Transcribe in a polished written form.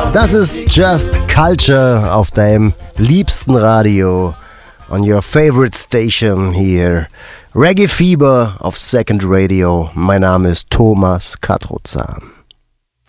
Das ist Just Culture auf deinem liebsten Radio. On your favorite station here. Reggae Fieber auf Second Radio. Mein Name ist Thomas Katrozan.